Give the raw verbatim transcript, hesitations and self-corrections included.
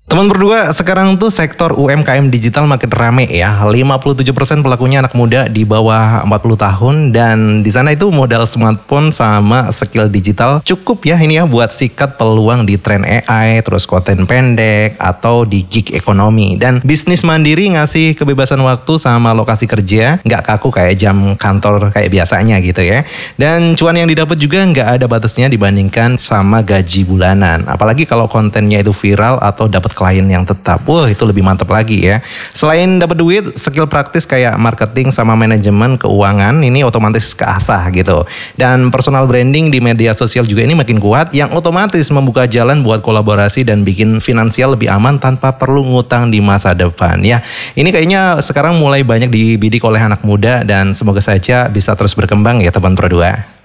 Teman berdua, sekarang tuh sektor U M K M digital makin rame ya. lima puluh tujuh persen pelakunya anak muda di bawah empat puluh tahun, dan di sana itu modal smartphone sama skill digital cukup ya ini ya buat sikat peluang di tren A I, terus konten pendek atau di gig ekonomi. Dan bisnis mandiri ngasih kebebasan waktu sama lokasi kerja, nggak kaku kayak jam kantor kayak biasanya gitu ya. Dan cuan yang didapat juga nggak ada batasnya dibandingkan sama gaji bulanan. Apalagi kalau kontennya itu viral atau dapat klien yang tetap. Wah, itu lebih mantap lagi ya. Selain dapat duit, skill praktis kayak marketing sama manajemen keuangan ini otomatis keasah gitu. Dan personal branding di media sosial juga ini makin kuat, yang otomatis membuka jalan buat kolaborasi dan bikin finansial lebih aman tanpa perlu ngutang di masa depan ya. Ini kayaknya sekarang mulai banyak dibidik oleh anak muda, dan semoga saja bisa terus berkembang ya teman berdua.